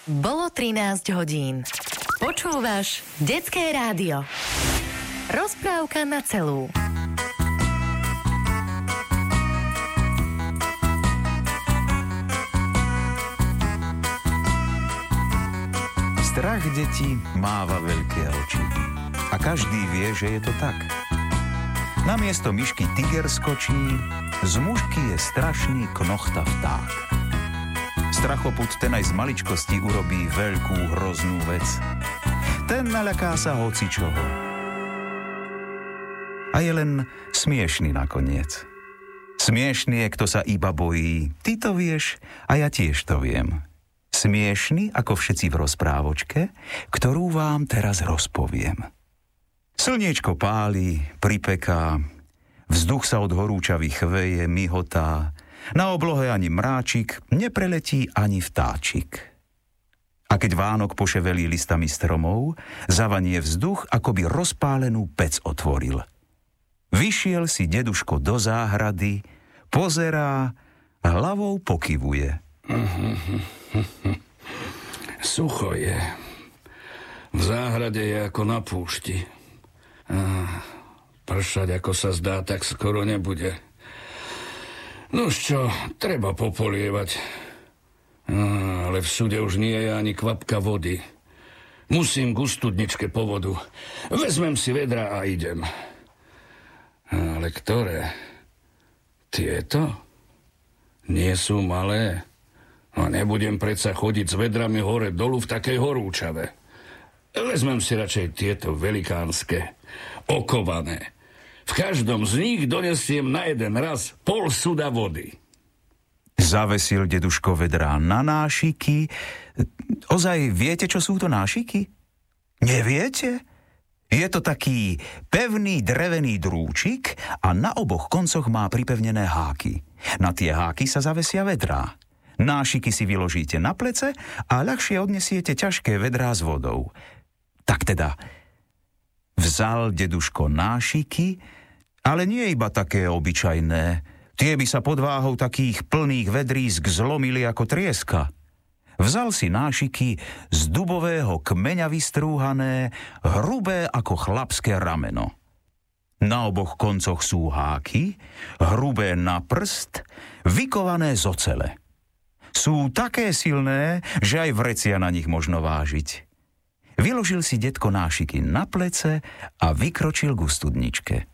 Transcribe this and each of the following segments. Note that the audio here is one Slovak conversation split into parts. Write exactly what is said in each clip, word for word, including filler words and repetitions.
Bolo trinásť hodín. Počúvaš Detské rádio. Rozprávka na celú. Strach detí máva veľké oči. A každý vie, že je to tak. Namiesto myšky tiger skočí, z mužky je strašný knochta vták. Strachoput ten aj z maličkosti urobí veľkú hroznú vec. Ten naľaká sa hocičoho. A je len smiešný nakoniec. Smiešný je, kto sa iba bojí. Ty to vieš a ja tiež to viem. Smiešný ako všetci v rozprávočke, ktorú vám teraz rozpoviem. Slniečko páli, pripeká, vzduch sa od horúčavy chveje, mihotá, na oblohe ani mráčik, nepreletí ani vtáčik. A keď Vánok poševelí listami stromov, zavanie vzduch, ako by rozpálenú pec otvoril. Vyšiel si deduško do záhrady, pozerá, hlavou pokyvuje. Sucho je. V záhrade je ako na púšti. Ah, pršať, ako sa zdá, tak skoro nebude. Nož čo, treba popolievať. Ah, ale v súde už nie je ani kvapka vody. Musím k studničke po vodu. Vezmem si vedra a idem. Ah, ale ktoré? Tieto? Nie sú malé? No nebudem predsa chodiť s vedrami hore dolu v takej horúčave. Vezmem si radšej tieto velikánske, okované. V každom z nich donesiem na jeden raz pol suda vody. Zavesil deduško vedrá na nášiky. Ozaj viete, čo sú to nášiky? Neviete? Je to taký pevný drevený drúčik a na oboch koncoch má pripevnené háky. Na tie háky sa zavesia vedrá. Nášiky si vyložíte na plece a ľahšie odnesiete ťažké vedrá s vodou. Tak teda, vzal deduško nášiky, ale nie iba také obyčajné. Tie by sa pod váhou takých plných vedrísk zlomili ako trieska. Vzal si nášiky z dubového kmeňa vystrúhané, hrubé ako chlapské rameno. Na oboch koncoch sú háky, hrubé na prst, vykované z ocele. Sú také silné, že aj vrecia na nich možno vážiť. Vyložil si detko nášiky na plece a vykročil ku studničke.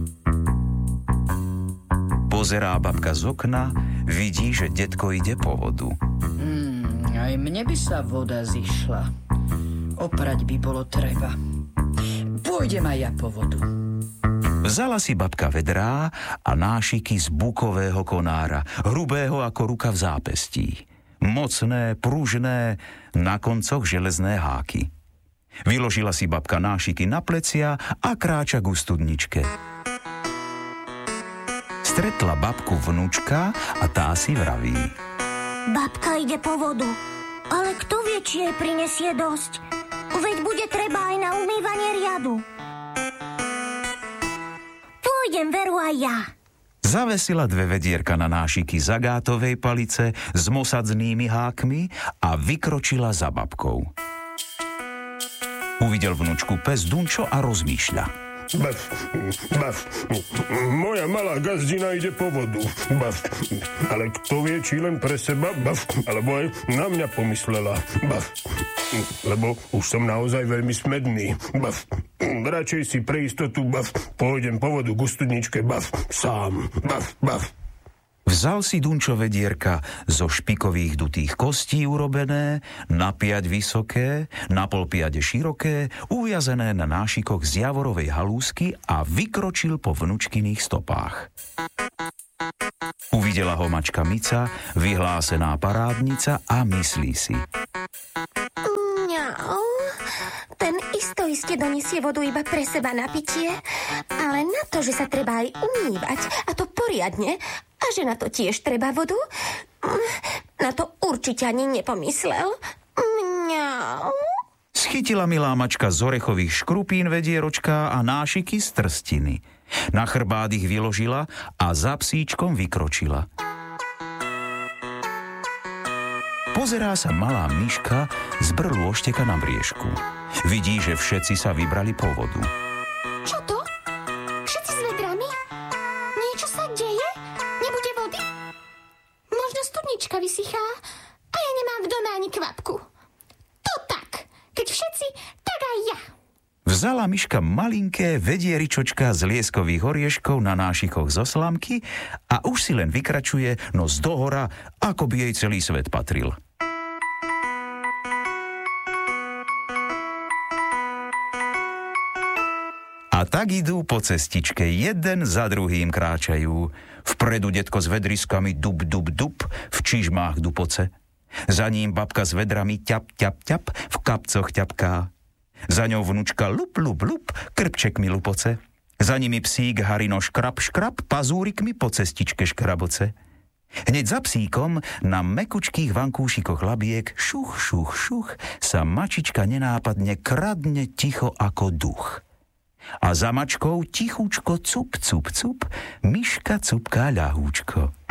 Pozerá babka z okna, vidí, že detko ide po vodu. Mm, aj mne by sa voda zišla. Oprať by bolo treba. Pôjdem aj ja po vodu. Vzala si babka vedrá a nášiky z bukového konára, hrubého ako ruka v zápestí. Mocné, pružné, na koncoch železné háky. Vyložila si babka nášiky na plecia a kráča ku studničke. Stretla babku vnúčka a tá si vraví. Babka ide po vodu, ale kto vie, či jej prinesie dosť? Veď bude treba aj na umývanie riadu. Pôjdem veru aj ja. Zavesila dve vedierka na nášiky z agátovej palice s mosadznými hákmi a vykročila za babkou. Uvidel vnúčku pes Dunčo a rozmýšľa. Baf, baf, moja malá gazdina ide po vodu. Baf, ale kto vie, či len pre seba, baf, alebo aj na mňa pomyslela. Baf, lebo už som naozaj veľmi smedný. Baf, radšej si pre istotu, baf, pôjdem po vodu k studničke, baf, sám, baf, baf. Vzal si Dunčo vedierka zo špikových dutých kostí urobené, na piať vysoké, na pol piade široké, uviazené na nášikoch z javorovej halúsky a vykročil po vnučkyných stopách. Uvidela ho mačka Mica, vyhlásená parádnica a myslí si. Mňau, ten isto iste donesie vodu iba pre seba na pitie, ale na to, že sa treba aj umývať, a to poriadne, a že na to tiež treba vodu, na to určite ani nepomyslel. Mňau. Schytila milá mačka z orechových škrupín vedieročka a nášiky z trstiny. Na chrbát ich vyložila a za psíčkom vykročila. Pozerá sa malá myška z brlu ošteka na briežku. Vidí, že všetci sa vybrali po vodu. Čo to? Všetci s vedrami? Niečo sa deje? Nebude vody? Možno studnička vysychá a ja nemám v dome ani kvapku. To tak. Keď všetci, tak aj ja. Vzala myška malinké vedieričočka z lieskových orieškov na nášikoch zo slamky a už si len vykračuje nos dohora, ako by jej celý svet patril. A tak idú po cestičke, jeden za druhým kráčajú. Vpredu detko s vedriskami dub, dub, dub, v čižmách dupoce. Za ním babka s vedrami ťap, ťap, ťap, v kapcoch ťapká. Za ňou vnučka lup, lup, lup, krpčekmi lupoce. Za nimi psík Harino škrap, škrap, pazúrikmi po cestičke škraboce. Hneď za psíkom na mekučkých vankúšikoch labiek šuch, šuch, šuch sa mačička nenápadne kradne ticho ako duch. A za mačkou tichúčko cup, cup, cup, myška cupká ľahúčko.